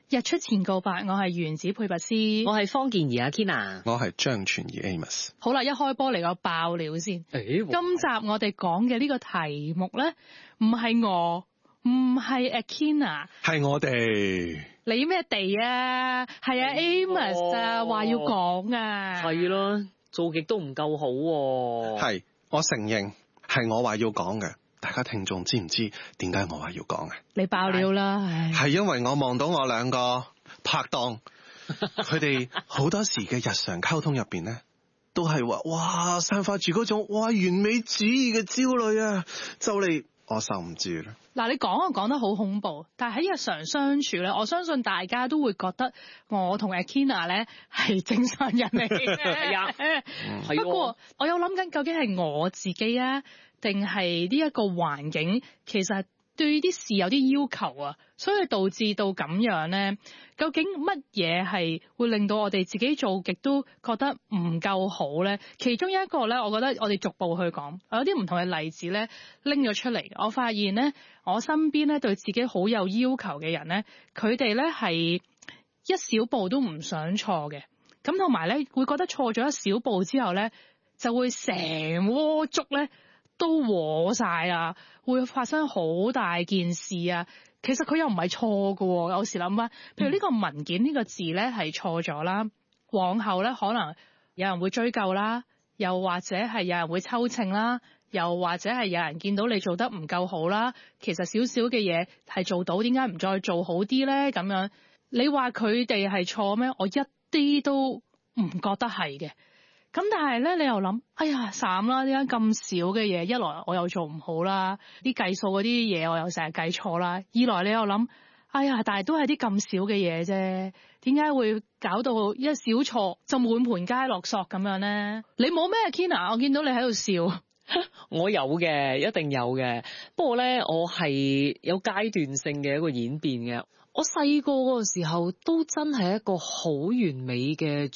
日出前告白，我係原子佩拔斯， 我係方健儀阿 Kina， 我係張傳儀 Amos。 好啦，一開波嚟個爆料先。今集我哋講嘅呢個題目咧，唔係我，唔係阿 Kina， 係我哋。 你咩地啊？係阿 Amos 啊，話要講啊。 係咯，做極都唔夠好喎。 係，我承認係我話要講嘅。大家聽眾知唔知點解我話要講啊？ 你爆料啦， 係因為我望到我兩個拍檔，佢哋好多時嘅日常溝通入邊咧，都係話哇，散發住嗰種哇完美主義嘅焦慮啊，就嚟我受唔住啦。 嗱，你講得好恐怖，但係喺日常相處咧，我相信大家都會覺得我同阿 Kina 咧係正常人嚟嘅。係啊，不過我有諗緊，究竟係我自己啊，定係呢一個環境其實對啲事有啲要求啊，所以導致到咁樣咧。究竟乜嘢係會令到我哋自己做極都覺得唔夠好咧？其中一個咧，我覺得我哋逐步去講，有啲唔同嘅例子咧拎咗出嚟。我發現咧，我身邊咧對自己好有要求嘅人咧，佢哋咧係一小步都唔想錯嘅。咁同埋咧，會覺得錯咗一小步之後咧，就會成鍋粥咧都和晒啊，會發生好大件事啊。其實佢又唔係錯㗎，有時諗翻，譬如呢個文件呢個字咧係錯咗啦，往後咧可能有人會追究啦，又或者係有人會抽秤啦，又或者係有人見到你做得唔夠好啦，其實少少嘅嘢係做到，點解唔再做好啲咧？咁樣你話佢哋係錯咩？我一啲都唔覺得係嘅。咁但係咧，你又諗，哎呀，慘啦！點解咁少嘅嘢？一來我又做唔好啦，啲計數嗰啲嘢我又成日計錯啦；二來你又諗，哎呀，但係都係啲咁少嘅嘢啫，點解會搞到一小錯就滿盤皆落索咁樣咧？你冇咩 Kina？ 我見到你喺度笑。 我有嘅，一定有嘅。不過咧，我係有階段性嘅一個演變嘅。我細個嗰個時候都真係一個好完美嘅